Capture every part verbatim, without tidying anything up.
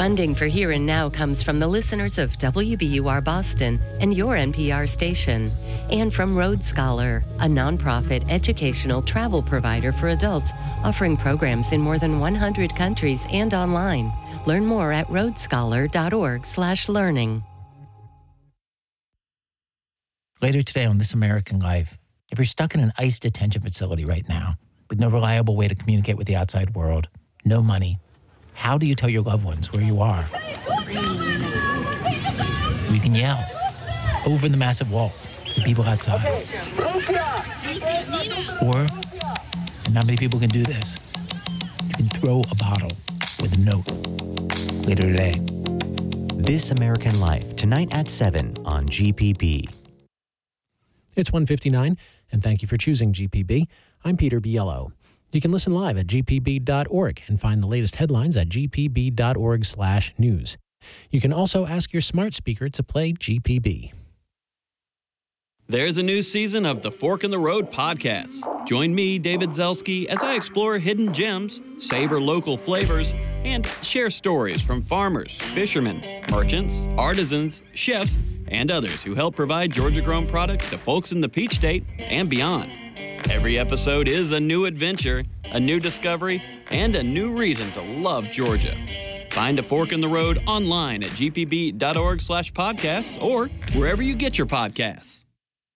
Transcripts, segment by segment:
Funding for Here and Now comes from the listeners of W B U R Boston and your N P R station, and from Road Scholar, a nonprofit educational travel provider for adults offering programs in more than one hundred countries and online. Learn more at roadscholar.org slash learning. Later today on This American Life, if you're stuck in an ICE detention facility right now with no reliable way to communicate with the outside world, no money, how do you tell your loved ones where you are? You can yell over the massive walls to people outside. Or, and not many people can do this, you can throw a bottle with a note later today. This American Life, tonight at seven on G P B. It's one fifty-nine, and thank you for choosing G P B. I'm Peter Biello. You can listen live at g p b dot org and find the latest headlines at g p b dot org slash news. You can also ask your smart speaker to play G P B. There's a new season of the Fork in the Road podcast. Join me, David Zelski, as I explore hidden gems, savor local flavors, and share stories from farmers, fishermen, merchants, artisans, chefs, and others who help provide Georgia-grown products to folks in the Peach State and beyond. Every episode is a new adventure, a new discovery, and a new reason to love Georgia. Find A Fork in the Road online at g p b dot org slash podcasts or wherever you get your podcasts.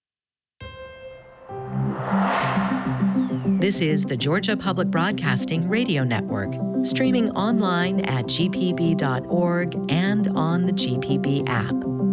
This is the Georgia Public Broadcasting Radio Network, streaming online at g p b dot org and on the G P B app.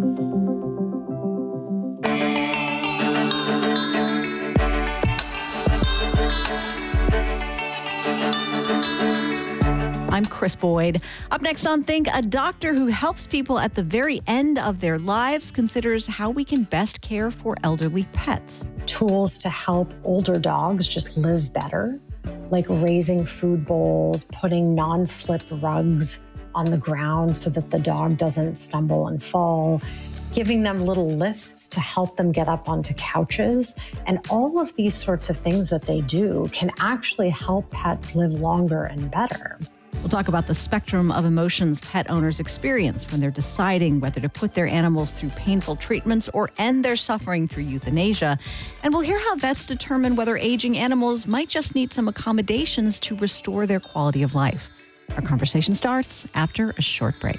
I'm Chris Boyd. Up next on Think, a doctor who helps people at the very end of their lives considers how we can best care for elderly pets. Tools to help older dogs just live better, like raising food bowls, putting non-slip rugs on the ground so that the dog doesn't stumble and fall, giving them little lifts to help them get up onto couches. And all of these sorts of things that they do can actually help pets live longer and better. We'll talk about the spectrum of emotions pet owners experience when they're deciding whether to put their animals through painful treatments or end their suffering through euthanasia. And we'll hear how vets determine whether aging animals might just need some accommodations to restore their quality of life. Our conversation starts after a short break.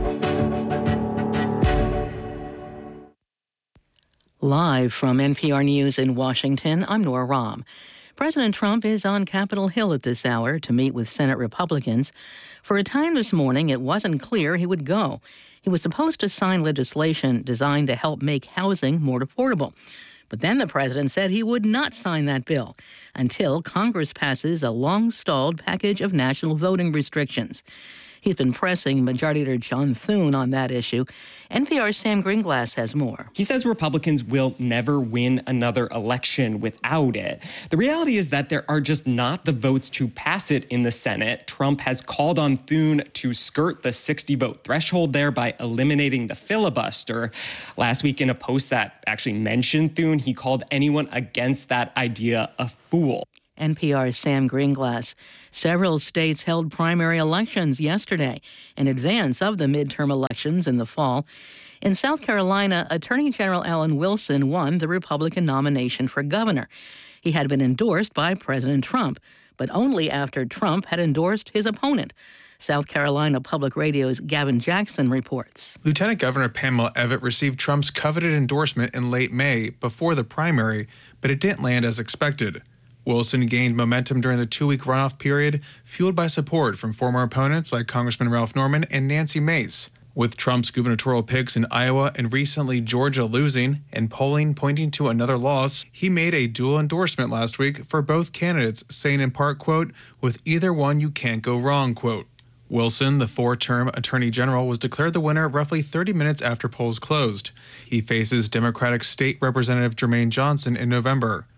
Live from N P R News in Washington, I'm Nora Rahm. President Trump is on Capitol Hill at this hour to meet with Senate Republicans. For a time this morning, it wasn't clear he would go. He was supposed to sign legislation designed to help make housing more affordable. But then the president said he would not sign that bill until Congress passes a long-stalled package of national voting restrictions. He's been pressing Majority Leader John Thune on that issue. N P R's Sam Greenglass has more. He says Republicans will never win another election without it. The reality is that there are just not the votes to pass it in the Senate. Trump has called on Thune to skirt the sixty-vote threshold there by eliminating the filibuster. Last week in a post that actually mentioned Thune, he called anyone against that idea a fool. N P R's Sam Greenglass. Several states held primary elections yesterday in advance of the midterm elections in the fall. In South Carolina, Attorney General Alan Wilson won the Republican nomination for governor. He had been endorsed by President Trump, but only after Trump had endorsed his opponent. South Carolina Public Radio's Gavin Jackson reports. Lieutenant Governor Pamela Evette received Trump's coveted endorsement in late May before the primary, but it didn't land as expected. Wilson gained momentum during the two-week runoff period, fueled by support from former opponents like Congressman Ralph Norman and Nancy Mace. With Trump's gubernatorial picks in Iowa and recently Georgia losing and polling pointing to another loss, he made a dual endorsement last week for both candidates, saying in part, quote, "With either one you can't go wrong," quote. Wilson, the four-term attorney general, was declared the winner roughly thirty minutes after polls closed. He faces Democratic State Representative Jermaine Johnson in November.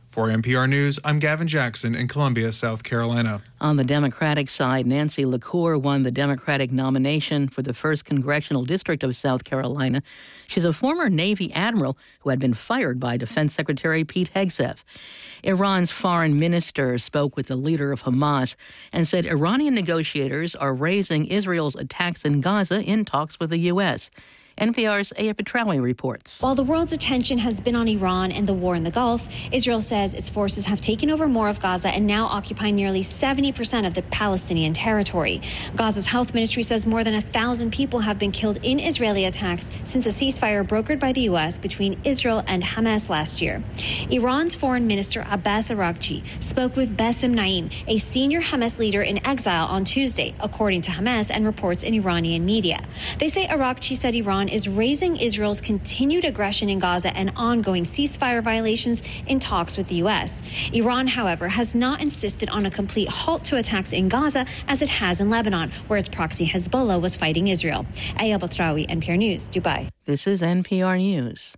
For N P R News, I'm Gavin Jackson in Columbia, South Carolina. On the Democratic side, Nancy LaCour won the Democratic nomination for the first Congressional District of South Carolina. She's a former Navy admiral who had been fired by Defense Secretary Pete Hegseth. Iran's foreign minister spoke with the leader of Hamas and said Iranian negotiators are raising Israel's attacks in Gaza in talks with the U S N P R's Aya Petrawi reports. While the world's attention has been on Iran and the war in the Gulf, Israel says its forces have taken over more of Gaza and now occupy nearly seventy percent of the Palestinian territory. Gaza's health ministry says more than a thousand people have been killed in Israeli attacks since a ceasefire brokered by the U S between Israel and Hamas last year. Iran's foreign minister Abbas Araghchi spoke with Bassem Naim, a senior Hamas leader in exile, on Tuesday, according to Hamas and reports in Iranian media. They say Araghchi said Iran is raising Israel's continued aggression in Gaza and ongoing ceasefire violations in talks with the U S. Iran, however, has not insisted on a complete halt to attacks in Gaza as it has in Lebanon, where its proxy Hezbollah was fighting Israel. Aya Petrawi, N P R News, Dubai. This is N P R News.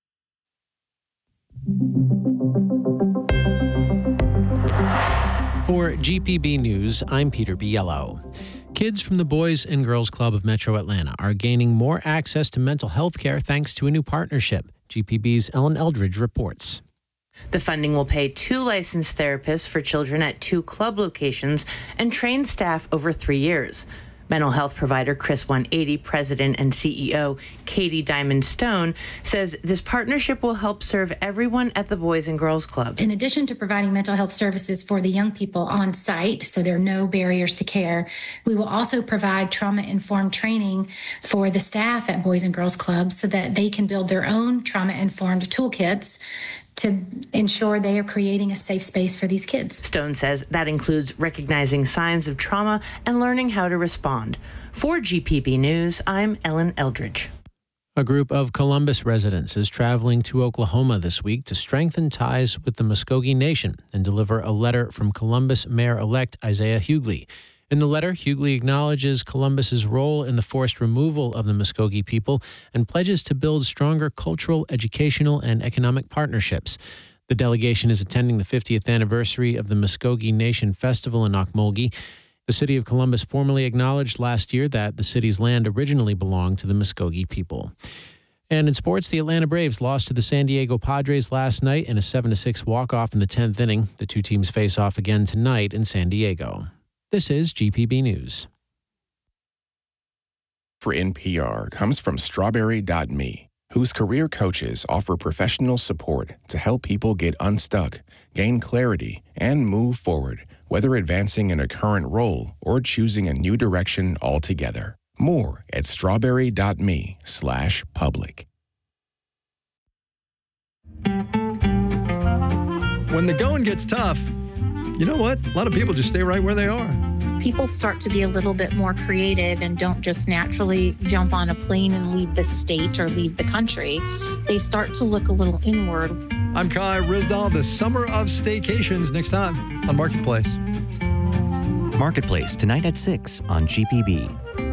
For G P B News, I'm Peter Biello. Kids from the Boys and Girls Club of Metro Atlanta are gaining more access to mental health care thanks to a new partnership. G P B's Ellen Eldridge reports. The funding will pay two licensed therapists for children at two club locations and train staff over three years. Mental health provider Chris one eighty president and C E O Katie Diamond Stone says this partnership will help serve everyone at the Boys and Girls Club. In addition to providing mental health services for the young people on site, so there are no barriers to care, we will also provide trauma-informed training for the staff at Boys and Girls Clubs so that they can build their own trauma-informed toolkits to ensure they are creating a safe space for these kids. Stone says that includes recognizing signs of trauma and learning how to respond. For G P B News, I'm Ellen Eldridge. A group of Columbus residents is traveling to Oklahoma this week to strengthen ties with the Muskogee Nation and deliver a letter from Columbus Mayor-elect Isaiah Hughley. In the letter, Hughley acknowledges Columbus's role in the forced removal of the Muskogee people and pledges to build stronger cultural, educational, and economic partnerships. The delegation is attending the fiftieth anniversary of the Muskogee Nation Festival in Okmulgee. The city of Columbus formally acknowledged last year that the city's land originally belonged to the Muskogee people. And in sports, the Atlanta Braves lost to the San Diego Padres last night in a seven to six walk-off in the tenth inning. The two teams face off again tonight in San Diego. This is G P B News. For N P R comes from Strawberry dot me, whose career coaches offer professional support to help people get unstuck, gain clarity, and move forward, whether advancing in a current role or choosing a new direction altogether. More at strawberry dot me slash public. When the going gets tough, you know what? A lot of people just stay right where they are. People start to be a little bit more creative and don't just naturally jump on a plane and leave the state or leave the country. They start to look a little inward. I'm Kai Rizdal. The Summer of Staycations next time on Marketplace. Marketplace tonight at six on G P B.